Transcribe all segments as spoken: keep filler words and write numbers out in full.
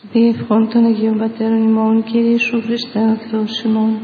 Διευχών των Αγίων Πατέρων ημών, Κύριε Ιησού Χριστέ, ο Θεός ημών,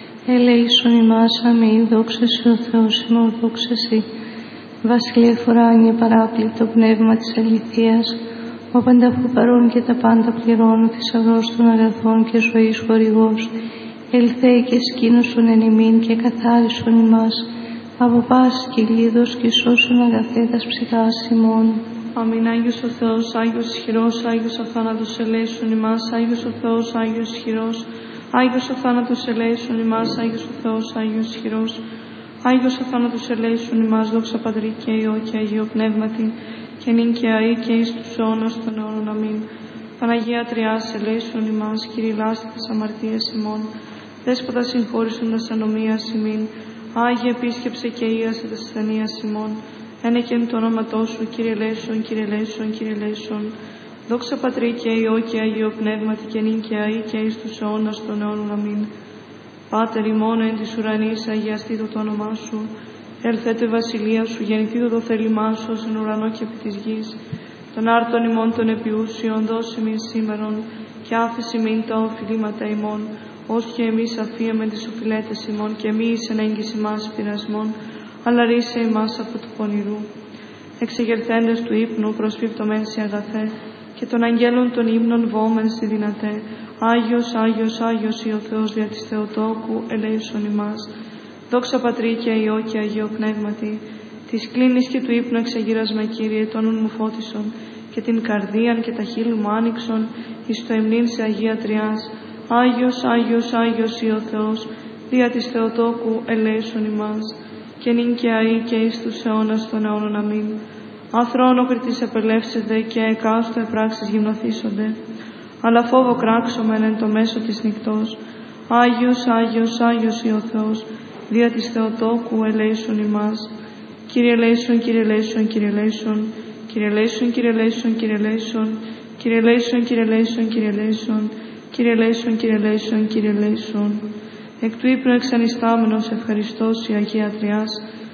ελέησον ημάς, αμήν, δόξα Συ ο Θεός ημών, δόξα Συ. Βασιλεία φοράνια παράκλητο πνεύμα της αληθείας, ο πανταχού παρών και τα πάντα πληρώνω, θησαυρός των αγαθών και ζωής χορηγός, ελθέη και σκήνωσον εν ημίν και καθάρισον ημάς, από πάσης κυλίδος και σώσον αγαθέτας ψυχάς ημών. Αμήν. Άγιος ο Θεός, Άγιος ισχυρός, Άγιος ο θάνατος ελέησον ημάς, Άγιος ο Θεός, Άγιος ισχυρός, Άγιος ο θάνατος ελέησον ημάς, Άγιος ο Θεός, Άγιος ισχυρός, Άγιος ο θάνατος ελέησον ημάς, δόξα Πατρί και Υιό και Αγίο Πνεύματι, και νυν και αεί και εις τους αιώνας των αιώνων. Αμήν. Παναγία Τριάς ελέησον ημάς, κηρυλάστη τας αμαρτίας ημών, Δέσποτα συγχώρησον τας ανομίας ημίν, Άγιε επίσκεψε και ίασε τας ασθενείας ημών, ένεκεν το όνοματό Σου, Κύριε ελέησον, Κύριε ελέησον, Κύριε ελέησον. Δόξα Πατρί και Υιό και Αγίο Πνεύματι, και νυν και αεί και εις τους αιώνας των αιώνων. Αμήν. Πάτερ ημών εν της ουρανής, αγιαστήτω το όνομά Σου, έλθετε βασιλεία Σου, γεννηθήτω το θέλημά Σου, ως εν ουρανό και επί της γης. Τον άρτον ημών των επιούσιων, δώσε ημίν σήμερον, και άφησε ημίν τα οφειλήματα ημών, ως και εμείς αφίεμεν τις οφειλέτες ημών, και μη εις εν έγκυς ημάς πειρασμών, αλλά ρίσε ημάς από του πονηρού. Εξεγερθέντες του ύπνου, προσφύπτωμεν σε αγαθέ, και των αγγέλων των ύμνων βόμεν στη δυνατέ. Άγιος, Άγιος, Άγιος, ή ο Θεός δια της Θεοτόκου, ελέησον ημάς. Δόξα Πατρί και Υιό και Αγίο Πνεύματι, της κλίνης και του ύπνου εξεγείρασμα, Κύριε, τον νουν μου φώτισον, και την καρδίαν και τα χείλη μου άνοιξον, εις το υμνήν σε Αγία Τριάς. Άγιος, Άγιος, Άγιος, ή ο Θεός, δια της Θεοτόκου, ελέησον ημάς. Και νυν και αεί και εις τους αιώνας των αιώνων. Αμήν. Αθρόνοκριτής επελεύσετε και εκάστοτε πράξεις γυμνοθήσονται, αλλά φόβο κράξομεν εν το μέσο της νυκτός. Άγιος, Άγιος, Άγιος, ή ο Θεός, δια της Θεοτόκου, ελέησον ημάς. Κύριε ελέησον, Κύριε ελέησον, Κύριε ελέησον, Κύριε ελέησον, Κύριε ελέησον, Κύριε ελέησον, Κύριε ελέησον, Κύριε ελέησον, Κύριε ελέησον, Κύριε ελέησον, Κύριε ελέησον, Κύριε ελέησον. Εκ του ύπνου εξανιστάμενος ευχαριστώς η Αγία Τριάς,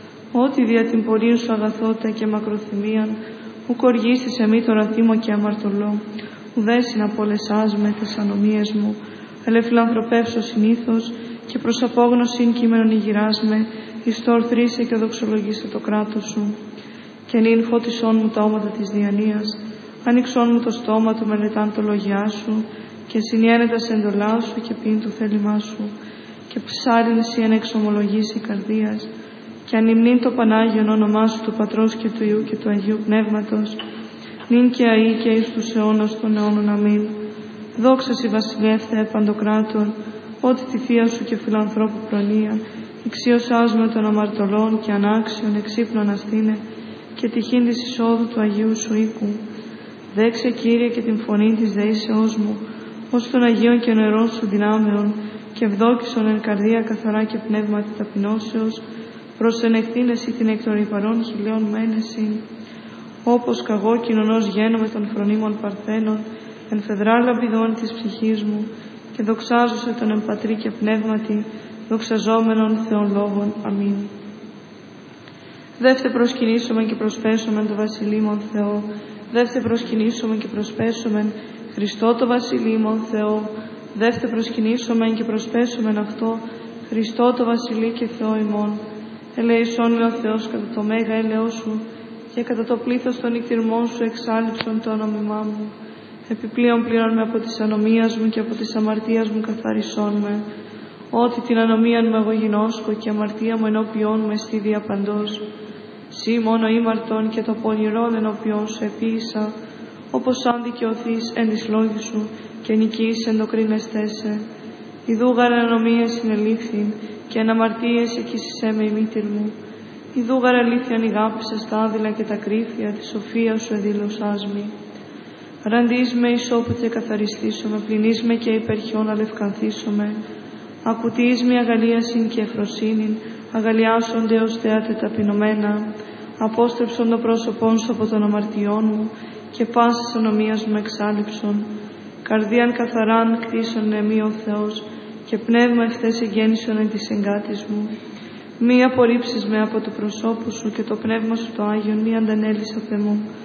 ότι δια την πολλήν Σου αγαθότητα και μακροθυμίαν, ουκ οργίστης εμεί το ραθήμο και αμαρτωλό, ουδέσιν απολεσάς με τις ανομίες μου, αλλά φιλανθρωπεύσω συνήθως, και προς απόγνωσιν κείμενον ηγυράς με, εις το ορθρήσε και δοξολογήσε το κράτος Σου. Και νυν φώτισόν μου τα όματα της διανοίας, άνοιξόν μου το στόμα του μελετάν το λόγιά Σου, και συνιένε τα σεντολά Σου και πίν του θέλημά Σου, και ψάριν Συ εν εξομολογήσει καρδίας, και ανυμνήν το Πανάγιον όνομά Σου του Πατρός και του Υιού και του Αγίου Πνεύματος, νυν και αεί και εις τους αιώνας των αιώνων. Αμήν. Δόξα Συ βασιλεύθε παντοκράτορ, ότι τη Θεία Σου και φιλανθρώπου προνοία, εξίωσάς με των αμαρτωλών και ανάξιων εξύπνων αστήνε, και τυχήν της εισόδου του Αγίου Σου οίκου. Δέξε, Κύριε, και την φωνή της δεήσεώς μου, ως των Αγίων και νερών Σου δυνάμεων, και ευδόκησον εν καρδία καθαρά και πνεύματι ταπεινώσεως, προς ενεχθήν Εσύ την εκ των υπαρών Σου λέων μένεσιν. Όπως καγώ κοινωνός γένομαι των φρονίμων παρθένων, εν φεδρά λαμπιδών της ψυχής μου, και δοξάζωσε τον εν Πατρί και Πνεύματι, δοξαζόμενον Θεών λόγων. Αμήν. Δεύτε προσκυνήσομεν και προσπέσομεν το βασιλείμον Θεό, δεύτε προσκυνήσομεν και προσπέσομεν Χριστό το βασιλείμον Θεό, δεύτε προσκυνήσομεν και προσπέσομεν αυτό, Χριστό το βασιλεί και Θεό ημών. Ελέησόν με ο Θεός κατά το μέγα έλεος Σου, και κατά το πλήθος των νυχτηρμών Σου εξάλληψον το όνομά μου. Επιπλέον πλήρων με από της ανομίας μου και από της αμαρτίας μου καθαρισόν με, ότι την ανομίαν μου εγώ γινώσκω και αμαρτία μου ενώπιόν μου εστί διαπαντός. Συ μόνο ήμαρτον και το πονηρόν ενώπιόν Σου επίησα, όπως αν δικαιωθείς εν της λόγης Σου και νικείς εν το κρίνεστέσαι. Ιδού γαρ ανομίες συνελήφθην και εν αμαρτίες εκείσισέ με η μήτηρ μου. Ιδού γαρ αλήθειαν ηγάπησες τα άδειλα και τα κρύφια, τη σοφία Σου εδήλωσάς μη. Ραντείς με ισόπουτε καθαριστήσομαι, πληνείς με και υπερχιόν αλευκανθήσομαι. Ακουτείς με αγαλίασιν και εφροσύνην, αγαλιάσονται ως θέατε ταπεινωμένα. Απόστρεψον το πρόσωπόν Σου από των αμαρτιών μου, και πάσης ανομίας μου εξάλληψον. Καρδίαν καθαράν κτίσον εμεί ο Θεός, και πνεύμα ευθές εγγέννησον εν της εγκάτης μου. Μη απορρίψεις με από του προσώπου Σου, και το πνεύμα Σου το Άγιον μη αντανέλεις απ' εμού.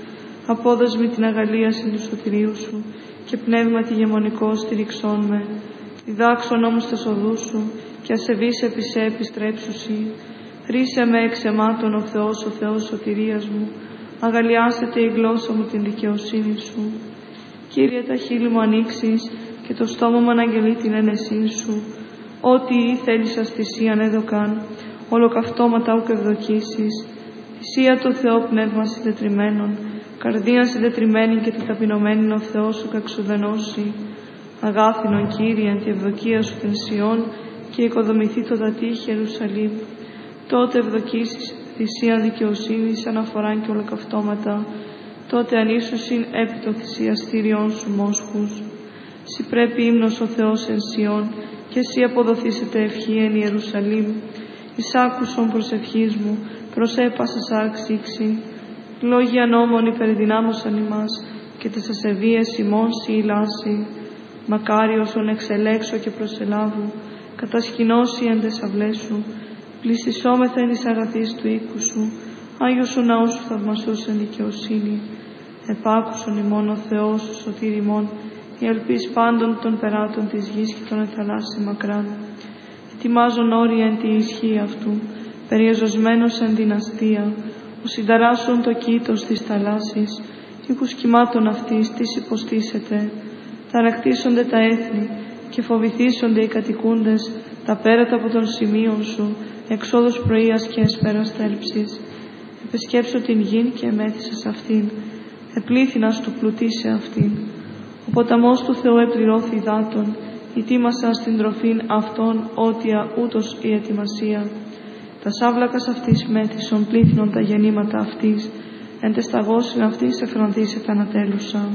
απόδοσμη την αγαλίαση του σωτηρίου σου και πνεύματι γεμονικό στηριξών με. Διδάξον όμως τες οδούς σου και ασεβείς επί σε επιστρέψουσι. Ρίσε με εξ αιμάτων ο Θεός, ο Θεός σωτηρίας μου. Αγαλιάσετε η γλώσσα μου την δικαιοσύνη σου. Κύριε, τα χείλη μου ανοίξεις και το στόμα μου αναγγελεί την ένεσή σου. Ό,τι ή θέλησας θυσίαν έδωκαν, ολοκαυτώματα ουκ ευδοκίσεις. Θυσία το Θεό πνεύμα συντετριμένων, καρδία συντετριμένη και τη ταπεινωμένη ο Θεός σου καξουδενώσει. Αγάθινον Κύριε, εν τη ευδοκία σου την Σιών και οικοδομηθεί το δατή Ιερουσαλήμ. Τότε ευδοκίσεις θυσία δικαιοσύνης, αναφοράν και ολοκαυτώματα. Τότε ανίσουσιν επί το θυσιαστήριον σου μόσχους. Συ πρέπει ύμνος ο Θεός εν Σιών, και εσύ αποδοθήσετε ευχή εν Ιερουσαλήμ. Εις άκουσον προσευχής μου, προσέπασα σάρξη ήξη. Λόγια νόμων υπερδυνάμωσαν ημάς, και τες ασεβίες ημών σοι ηλάσει. Μακάριος ον εξελέξω και προσελάβου, κατασκηνώσει εν τες αυλές σου. Πλησισόμεθα εν εις αγαθής του οίκου σου, Άγιος ο ναός σου θαυμασούς εν δικαιοσύνη. Επάκουσον ημών ο Θεός σου σωτήρ ημών, η ελπίς πάντων των περάτων της γης και των εθαλάσσι μακράν. Ετοιμάζον όρια εν τη ισχύ αυτού, περιεζωσμένος εν δυναστεία, ο συνταράσσον το κήτος της θαλάσσης, οίκους κυμάτων αυτής τις υποστήσετε. Ταρακτήσονται τα έθνη και φοβηθήσονται οι κατοικούντες, τα πέρατα από των σημείων σου, εξόδους πρωίας και εσπέρας θέλψης. Επισκέψω την γην και εμέθησα σε αυτήν, επλήθυνας του πλουτίσε αυτήν. Ο ποταμός του Θεού επληρώθη υδάτων, ετοίμασα στην τροφήν αυτών ότια ούτως η ετοιμασία. Τα σάβλακας αυτής μέθησον πλήθυνον τα γεννήματα αυτής, εν τεσταγώσιν αυτής εφρονθήσεται ανατέλουσα.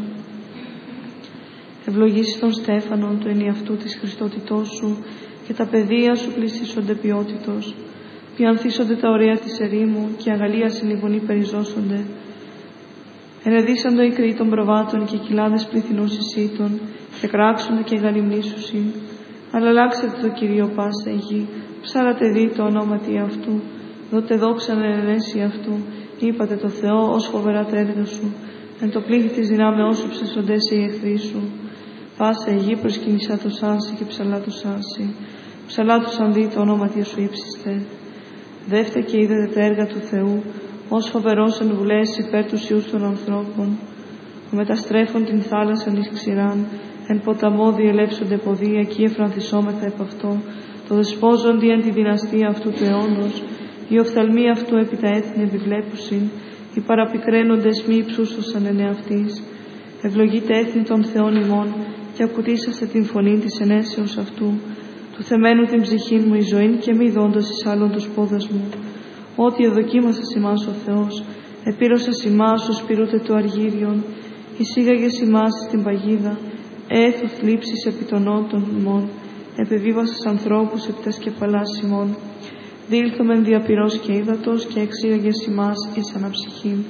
Ευλογήσει τον Στέφανον του ενιαυτού της Χριστότητός σου και τα παιδεία σου πλησίσονται ποιότητος. Πιανθήσονται τα ωραία της ερήμου και αγαλία συνηγονή περιζώσονται. Ενεδίσαντο οι κρύοι των προβάτων και οι κοιλάδες πληθυνούς εισήτων και κράξονται και γαλυμνήσουσιν. Αλλά αλλάξατε το Κυρίο πάσα η γη, ψάρατε δει το ονόματι αυτού. Δότε δόξαν εν ενέση αυτού, είπατε το Θεό ως φοβερά τα έργα σου. Εν το πλήθη της δυνάμεώς σου ψεσοντές οι εχθροί σου. Πάσα η γη προσκυνησά το σάνσι και ψαλά το σάνσι. Ψαλά του σαν δει το ονόματι σου ύψιστε. Δεύτε και είδατε τα έργα του Θεού, ως φοβερός εν βουλές υπέρ τους ιούς των ανθρώπων. Ο μεταστρέφων την θάλασσαν εις ξηράν, εν ποταμό διελεύσονται ποδία, εκεί εφρανθισόμεθα επ' αυτό, το δεσπόζοντι εν τη δυναστεία αυτού του αιώνος, οι οφθαλμοί αυτού επί τα έθνη επιβλέπουσιν, οι παραπικραίνοντες μη υψούσωσαν εν εαυτής. Ευλογείτε έθνη των Θεών ημών, και ακουτήσαστε την φωνή της ενέσεως αυτού. Του θεμένου την ψυχή μου η ζωή και μη δόντος εις άλλον τους πόδας μου. Ότι εδοκίμασας ημάς ο Θεός, επήρωσας ημάς ως πυρούτε του αργύριον, εισήγαγες ημάς στην παγίδα, έθου θλίψης επί των νότων ημών, επεβίβασας ανθρώπους επί τα σκεφαλάς ημών. Δήλθομεν διαπυρός και ύδατος και εξήγαγες ημάς εις αναψυχήν.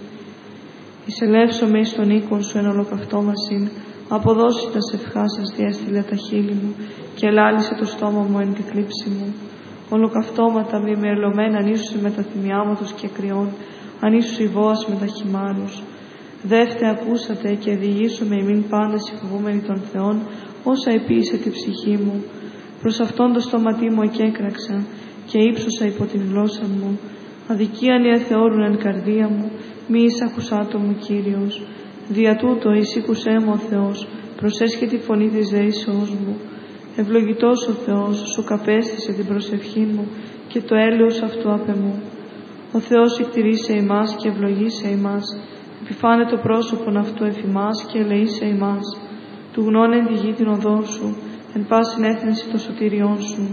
Εισελεύσομαι εις τον οίκον σου εν ολοκαυτόμασιν, αποδώσει τα σευχά σας διέστειλε τα χείλη μου και ελάλησε το στόμα μου εν τη θλίψη μου. Ολοκαυτώματα μη μερλωμένα ανίσουσι με τα θυμιάματος και κρυών, ανίσουσι βόας με τα χυμάρους. Δεύτε ακούσατε και διηγήσομαι ημίν πάντες οι φοβούμενοι των Θεών, όσα επίησε τη ψυχή μου. Προς αυτόν το στόματί μου εκέκραξα και ύψωσα υπό την γλώσσα μου. Αδικίαν οι εθεώρουν εν καρδία μου, μη εις ακουσάτο μου Κύριος. Δια τούτο εισήκουσέ μου ο Θεός, προσέσχε τη φωνή της δεήσεώς μου. Ευλογητός ο Θεός, σου καπέστησε την προσευχή μου και το έλεος αυτού απ' εμού. Ο Θεός εκτηρήσε ημάς και ευλογήσε ημάς, επιφάνε το πρόσωπον αυτού εφ' ημάς και ελεήσε ημάς. Του γνώνε τη γη την οδό σου, εν πάσιν έθνεση το σωτήριόν σου.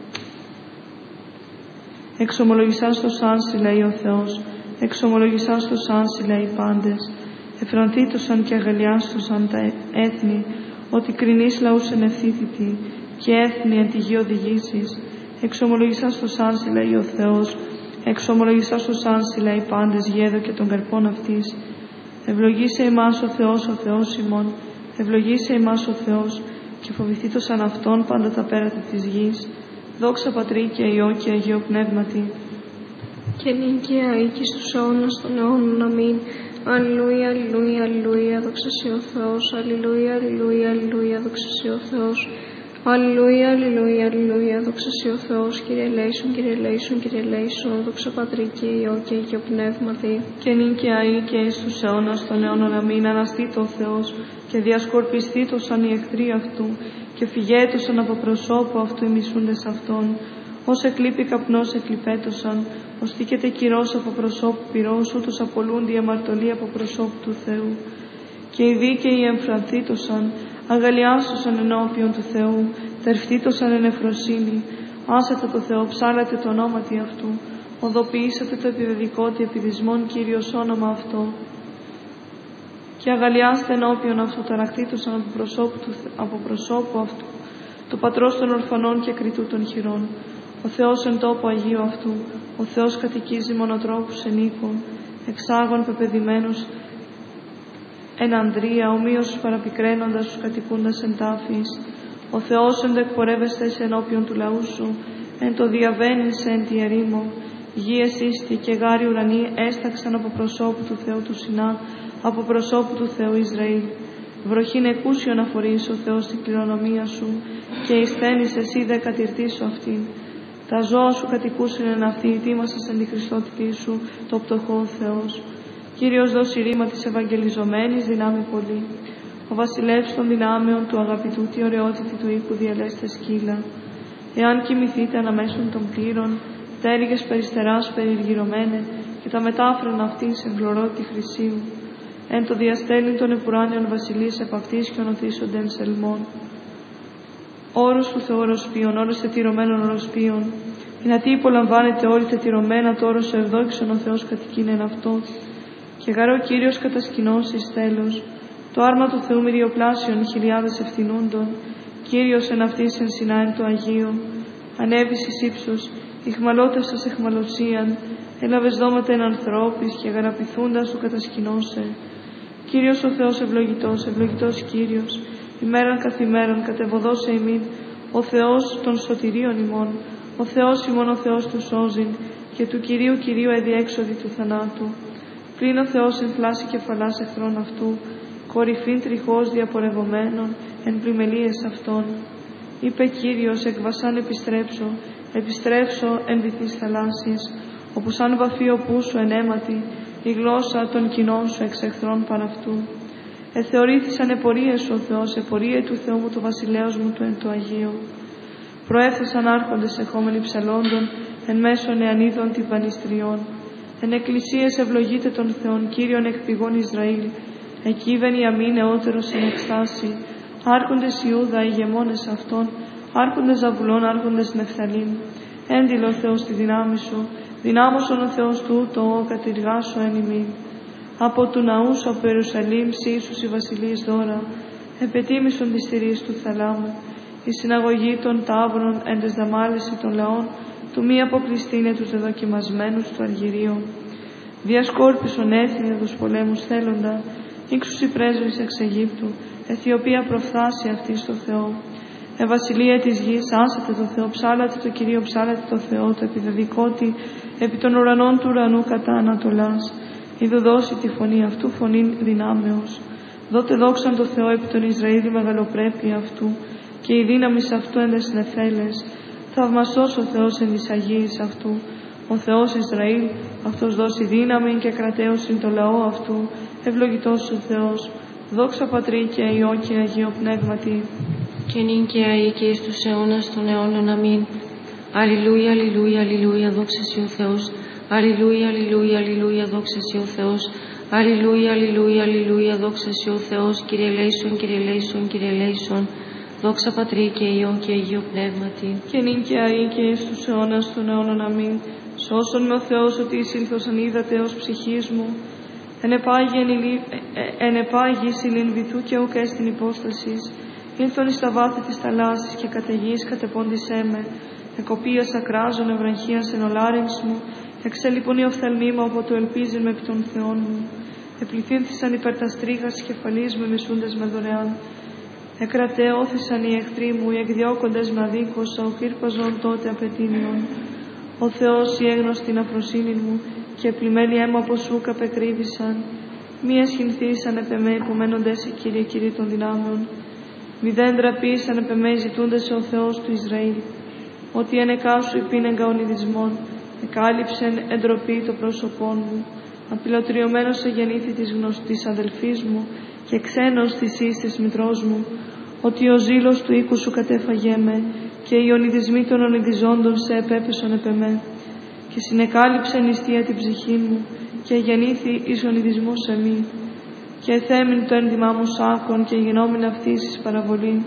Εξομολογησάς το σάνσι, λέει ο Θεός, εξομολογησάς το σάνσι, λέει οι πάντες. Εφρονθήτωσαν και αγαλιάστωσαν τα έθνη, ότι κρινείς λαούς εν ευθύθητη, και έθνη εν τη γη οδηγήσεις. Εξομολογησάς το σάνσι, λέει ο Θεός, εξομολογησάς το σάνσι, λέει οι πάντες, γέδο και των καρπών αυτής. Ευλογήσε ημάς ο Θεός, ο Θεός ημών, ευλογήσε ημάς ο Θεός, και φοβηθήτωσαν αυτόν πάντα τα πέρατα της γης. Δόξα Πατρί και Υιό και Αγίο Πνεύματι. Και νυν και αεί και στους αιώνας των αιώνων. Αμήν. Αλληλούια, αλληλούια, αλληλούια, δόξα σοι ο Θεός. Αλληλούια, αλληλούια, αλληλούια, δόξα σοι ο Θεός. Αλληλούια, αλληλούια, αλληλούια, δόξα σοι ο Θεός. Κύριε ελέησον, Κύριε ελέησον, Κύριε ελέησον, δόξα Πατρί και Υιό και Αγίο Πνεύματι. Και νυν και αεί και εις τους αιώνας των αιώνων αμήν. Αναστήτω ο Θεός και διασκορπιστήτωσαν οι εχθροί αυτού και φυγέτωσαν από προσώπου αυτού οι μισούντες αυτών. Ως εκλείπει καπνός εκλειπέτωσαν, ως τίκεται κυρός από προσώπου πυρός, ούτως απολούνται οι αμαρτωλοί από προσώπου του Θεού. Και οι δίκαιοι εμφρανθήτωσαν, αγαλιάσωσαν ενώπιον του Θεού, τερφτήτωσαν εν ευφροσύνη. Άσατε το Θεό, ψάλατε το ονόματι αυτού, οδοποιήσατε το επιβεβικότι επιδισμόν Κύριος όνομα αυτό. Και αγαλιάστε ενώπιον αυτού, ταραχτήτωσαν από προσώπου, του, από προσώπου αυτού, του Πατρός των ορφανών και κριτού των χειρών. Ο Θεός εν τόπο Αγίου αυτού, ο Θεός κατοικίζει μονοτρόπους εν οίκων, εξάγων πεπεδημένους εν ανδρεία, ομοίως παραπικραίνοντας τους κατοικούντας εν τάφης. Ο Θεός εν το εκπορεύεστε σε ενώπιον του λαού σου, εν το διαβαίνεις σε εν τη ερήμο. Γη εσύστη και γάρι ουρανοί έσταξαν από προσώπου του Θεού του Σινά, από προσώπου του Θεού Ισραήλ. Βροχήν εκούσιον αφορείς ο Θεός την κληρονομία σου, και εισθένεις εσύ δε κατηρτήσου αυτήν. Τα ζώα σου κατοικούσιν εν αυτή, ετοίμασας εν τη Χριστότητή σου, το πτωχό ο Θεός. Κύριος δώσει ρήμα της ευαγγελιζομένης δυνάμει πολύ. Ο βασιλεύς των δυνάμεων του αγαπητού, τη ωραιότητη του οίκου διαλέστε σκύλα. Εάν κοιμηθείτε αναμέσων των πλήρων, τέριγες περιστεράς περιεργυρωμένε, και τα μετάφρον αυτή σε γλωρώτη χρυσίου. Εν το διαστέλνει των επουράνιων βασιλείς επ' αυτής και ονοθήσονται εν σελμών. Όρους του Θεού οροσπίων, όρους τετυρωμένων οροσπίων. Δυνατή υπολαμβάνεται όλη τετυρωμένα το όρος ευδόξων ο Θεός κατοικήν εν αυτό. Και γαρό Κύριος κατασκηνώσεις τέλος. Το άρμα του Θεού μυριοπλάσιων χιλιάδες ευθυνούντων. Κύριος εν αυτής εν συνάεν το Αγίο. Ανέβης εις ύψος, ηχμαλώτευσας εχμαλωσίαν. Έλαβες δώματα εν ανθρώπης και αγαραπηθούντας σου κατασκηνώσε. Κύριος ο Θεός ευλογητός, ευλογητός Κύριος. Ημέραν καθ' ημέραν κατεβοδώσε ημίν, ο Θεός των σωτηρίων ημών, ο Θεός ημών ο Θεός του σώζειν, και του Κυρίου Κυρίου εδιέξοδη του θανάτου. Πλην ο Θεός εν πλάση κεφαλάς εχθρών αυτού, κορυφήν τριχώς διαπορευωμένων, εν πλημελίες αυτών. Είπε Κύριος, εκ βασάν επιστρέψω, επιστρέψω εν βυθείς θαλάσσης, όπου σαν βαφείο πούσου εν αίματι, η γλώσσα των κοινών σου εξ εχθρών παρ' αυτού. Εθεωρήθησαν επορίες σου ο Θεός, επορίε του Θεού μου το βασιλέως μου του εν το Αγίο. Προέφθασαν άρχοντες εχόμενοι ψαλόντων, εν μέσων εανίδων τυπανιστριών. Εν εκκλησίες ευλογείτε τον Θεόν, Κύριον εκ πηγών Ισραήλ. Εκείβεν η αμήν νεότερος εν εκστάση. Άρχοντες Ιούδα, ηγεμόνες αυτών, άρχοντες Ζαβουλών, άρχοντες Νεφθαλήμ. Έντιλε ο Θεός τη δυνάμει σου, δυνάμωσον ο Θεός του το κατηργάσω εν ημίν. Από του ναού σου από Ιερουσαλήμ σύσους οι βασιλείς δώρα, επετίμησον τις θηρίες του θαλάμου. Η συναγωγή των τάβρων εν τες δαμάλεση των λαών, του μη αποκλειστήνε τους δεδοκιμασμένους του Αργυρίων. Διασκόρπισον έθνη τους πολέμους θέλοντα, ύξους οι πρέσβεις εξ Αιγύπτου, Αιθιοπία προφθάσει αυτή στο Θεό. Ε βασιλεία της γης, άσατε το Θεό, ψάλατε το Κυρίο, ψάλατε το Θεό, το επιβεβικότι, επί των ουρανών του ουρανού κατά Ανατολάς. Είδου δώσει τη φωνή αυτού, φωνήν δυνάμεως. Δότε δόξαν το Θεό επί τον Ισραήλ η μεγαλοπρέπεια αυτού, και η δύναμη αυτού εν τες νεφέλες. Θαυμαστός ο Θεός εν της Αγίης αυτού. Ο Θεός Ισραήλ, αυτός δώσει δύναμη και κρατέωση το λαό αυτού. Ευλογητός ο Θεός. Δόξα Πατρί και Υιό και Αγίο Πνεύματι. Και νυν και αεί και εις τους αιώνας των αιώνων. Αμήν. Αλληλούια, αλληλούια, αλληλούια, δόξα σοι ο Θεός. Αλληλούια, αλληλούια, αλληλούια, δόξα σοι ο Θεός. Αλληλούια, αλληλούια, αλληλούια, δόξα σοι ο Θεός. Κύριε ελέησον, Κύριε ελέησον, Κύριε ελέησον. Δόξα Πατρί και Υιό και Αγίο Πνεύματι. Και νυν και αεί και εις τους αιώνας των αιώνων. Αμήν. Σώσον με ο Θεός ότι εισήλθωσαν είδατε ως ψυχής μου. Ενεπάγει συλλήν βυθού και ουκ έστιν υπόστασης. Ήλθον εις τα βάθη της θαλάσσης και κατ' γης κατεπώντησέ με. Εκοπίας ακράζων ευραγχίας εν ολάρινς μου. Εξελιπών η οφθαλμή μου από το ελπίζειν με επί των Θεών μου. Επληθύνθησαν υπέρ τα στρίγας της κεφαλής με μισούντες με δωρεάν. Εκρατεώθησαν οι εχθροί μου, οι εκδιώκοντες με αδίκωσα, ο κύρπαζον τότε απαιτήνιον. Ο Θεός η έγνωστη την αφροσύνη μου, και πλημέλη αίμα από σου καπεκρύβησαν. Μη ασχυνθείς ανεπεμέ υπομένοντες σε Κύριε, Κύριε των δυνάμεων. Μη δεν ντραπείς ανεπεμέ ζητούντες σε ο Θεός του Ισραήλ. Ότι ενεκά σου υπήνεγκα ονειδισμόν, εκάλυψεν εντροπή το πρόσωπόν μου. Απειλωτριωμένος σε γεννήθη της γνωστής αδελφής μου και ξένος της εις της μητρός μου. Ότι ο ζήλος του οίκου σου κατέφαγέ με και οι ονειδισμοί των ονειδιζόντων σε επέπεσον επεμέ. Και συνεκάλυψε νηστεία την ψυχή μου και γεννήθη εις ονειδισμό σε μη. Και εθέμην το ένδυμά μου σάκων και γινόμην αυτής εις παραβολή.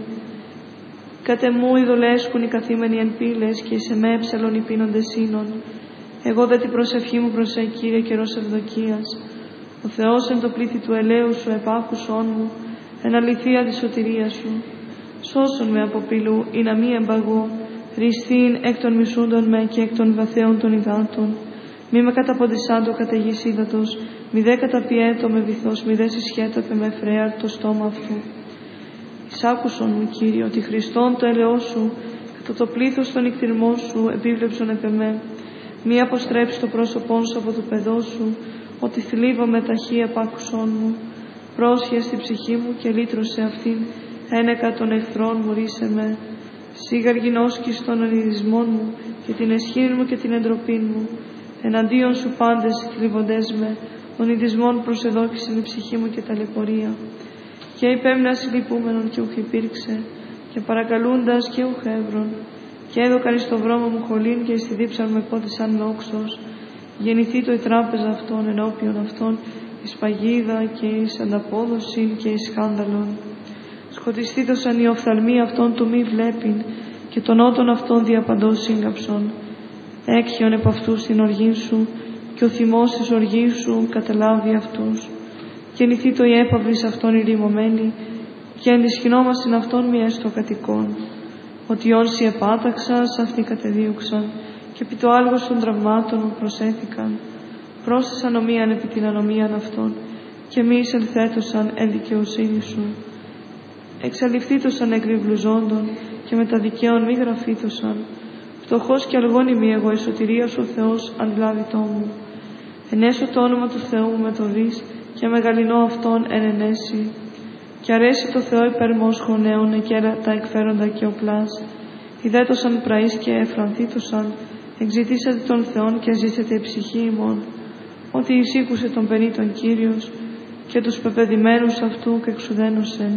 Κατ' εμού ειδωλέσκουν οι καθήμενοι εν πύλες και εις εμέ έψαλον οι πίνοντες σύνων. Εγώ δε την προσευχή μου προς σε Κύριε καιρός ευδοκίας. Ο Θεός εν το πλήθη του ελαίου σου επάκουσόν μου, εν αληθεία τη σωτηρία σου. Σώσον με από πύλου ή να μη εμπαγώ, ριστήν εκ των μισούντων με και εκ των βαθέων των υδάτων. Μη με καταποντισάντο κατά γης ύδατος, μη δε καταπιέτω με βυθός, μη δε συσχέτω με φρέαρ το στόμα αυτού. Εισάκουσον μου, Κύριε, ότι Χριστόν το έλεό σου, κατά το πλήθος των νυχτηρμών σου, επίβλεψον επ' εμέ. Μη αποστρέψει το πρόσωπόν σου από το παιδό σου, ότι θλίβομαι ταχύ επάκουσόν μου. Πρόσχε στη ψυχή μου και λύτρωσε αυτήν, ένεκα των εχθρών μου ρίσε με. Σιγαργινώσκεις των ονειδισμών μου και την εσχήνη μου και την εντροπή μου. Εναντίον σου πάντες θλιβοντές με, ονειδισμών προσεδόκησιν η ψυχή μου και ταλαιπωρία. Και υπέμνα συλληπούμενον και ουχ υπήρξε, και παρακαλούντας και ουχ έβρον. Και έδωκαν εις το βρώμα μου χολήν και εις τη δίψαν με πόδισαν με όξος. Γεννηθεί το η τράπεζα αυτών ενώπιον αυτών, εις παγίδα και εις ανταπόδοσιν και εις σκάνδαλον. Σκοτιστήτωσαν οι οφθαλμοί αυτών του μη βλέπειν, και των ότων αυτών διαπαντός σύγκαψον. Έκχιον επ' αυτούς την οργή σου, και ο θυμός της οργής σου καταλάβει αυτούς. Γεννηθεί το η έπαυρης αυτών ηρημωμένη, και ενδυσχυνόμασιν αυτών μη έστω κατοικών. Ότι όσοι επάταξαν, σ' αυτοί κατεδίωξαν, και επί το άλγος των τραυμάτων μου προσέθηκαν. Πρόσθεσαν ομοίαν επί την ανομίαν αυτών, και μη εισελθέτωσαν εν δικαιοσύνη σου. Εξαλειφθήτωσαν εκριβλουζόντων, και με τα δικαίων μη γραφήτωσαν. Φτωχός και αλγόνη μη εγώ, η σωτηρία σου ο Θεός ανβλάβητό μου. Ενέσω το όνομα του Θεού με το δεις, και μεγαλυνώ αυτόν εν ενέσει. Και αρέσει το Θεό υπερμός χωνέων, εκέρα τα εκφέροντα και οπλάς. Ιδέτωσαν πραείς και εφρανθήτωσαν, εξητήσατε τον Θεόν και ζήσετε η ψυχή ημών. Ότι εισήκουσε τον περίτων Κύριος, και τους πεπεδημένους αυτού και εξουδένωσεν.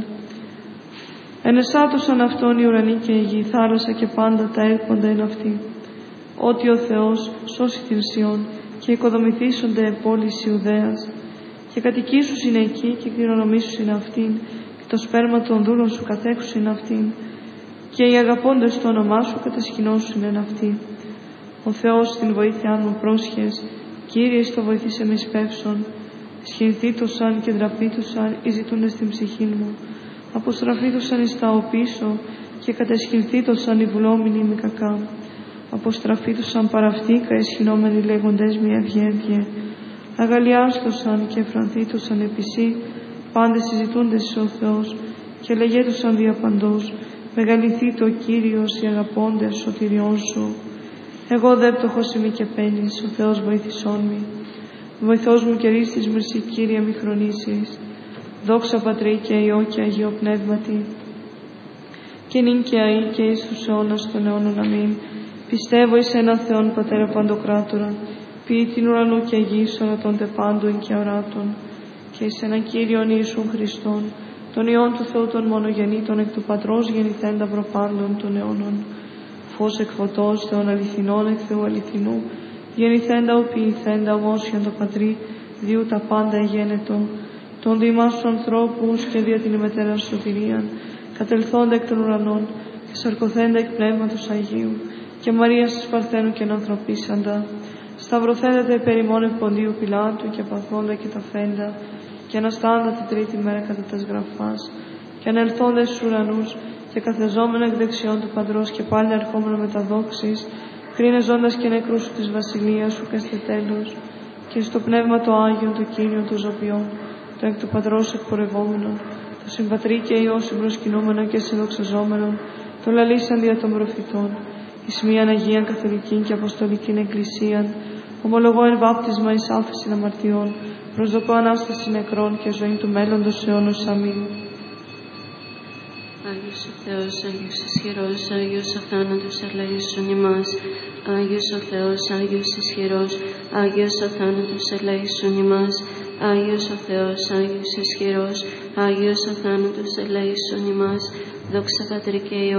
Ενεσάτωσαν αυτόν οι ουρανοί και η γη, θάλασσα και πάντα τα έρχονται εν αυτή. Ότι ο Θεός σώσει την Σιών, και οικοδομηθήσονται πόλεις Ιουδαίας. Και κατοικήσους είναι εκεί, και κληρονομήσους είναι αυτήν, και το σπέρμα των δούλων σου καθέξους είναι αυτήν, και οι αγαπώντες το όνομά σου κατασκηνώσουν είναι αυτοί. Ο Θεός στην βοήθειά μου πρόσχες, Κύριε στο βοηθήσε με σπεύσον. Σχηνθήτωσαν και ντραπήτωσαν οι ζητούντες στην ψυχή μου. Αποστραφήτωσαν εις τα οπίσω, και κατασχηνθήτωσαν οι βουλόμενοι μη κακά. Αποστραφήτωσαν παραυτήκα εσχυνόμενοι λέγοντες μη ευγεύγε. Αγαλιάστοσαν και εφρανθήτωσαν επισή, πάντες συζητούντες ο Θεός, και λεγέτωσαν διαπαντός, μεγαλυθεί το Κύριος οι αγαπώντες σωτηριών σου. Εγώ δε πτωχός ημί και πένης, ο Θεός βοήθησόν μη. Βοηθός μου και ρίστης μερσή, Κύριε μη χρονίσεις. Δόξα Πατρί και Υιό και Αγίο Πνεύματι, και νυν και αεί και εις τους αιώνας των αιώνων. Αμήν. Πιστεύω εις έναν Θεόν Πατέρα Παντοκράτορα, ποιή την ουρανού και γης ορατών τε πάντων και οράτων, και εις έναν Κύριον Ιησούν Χριστόν, τον Υιόν του Θεού των μονογεννήτων εκ του Πατρός γεννηθέντα προπάντων των αιώνων, φως εκ φωτός Θεών αληθινών εκ Θεού αληθινού, γεννηθέντα ο ποιηθέντα ομόσιον το Πατρί, διού τα πάντα εγένετο, των διημάς του ανθρώπους και δια την ημετέραν σωτηρίαν, κατελθόντα εκ των ουρανών και σαρκωθέντα εκ πνεύματος Αγίου, και Μαρίας της Παρθένου και ανθρωπίσαντα, σταυρωθέντα υπέρ ημών εκ Ποντίου Πιλάτου και παθώντα και τα φέντα, και αναστάντα την τρίτη μέρα κατά τας γραφάς, και ανελθόντα στους ουρανούς, και καθεζόμενα εκ δεξιών του Παντρός, και πάλι ερχόμενο με τα δόξης, κρίνε ζώντας και νεκρούς σου της βασιλείας σου και στε τέλος, και στο πνεύμα το Άγιο, το Κύριο των Ζωπιών, το εκ του Πατρός εκπορευόμενο, το συμπατρί και Υιό συμπροσκυνούμενο και συνδοξαζόμενο, το λαλήσαν δια των προφητών, εις μίαν Αγίαν Καθολικήν και Αποστολικήν Εκκλησίαν, ομολογώ εν βάπτισμα εις άφεσιν αμαρτιών, προσδοκώ Ανάσταση νεκρών και ζωή του μέλλοντος αιώνος. Αμήν. Άγιος ο Θεός, Άγιος ισχυρός, Άγιος ο θάνατος ελέησον ημάς. Άγιος ο Θεός, Άγιος ισχυρός, Άγιος ο θάνατος ελέησον ημάς. Άγιος ο Θεός, Άγιος ισχυρός, Άγιος ο θάνατος ελέησον ημάς. Δόξα Πατρί και Υιό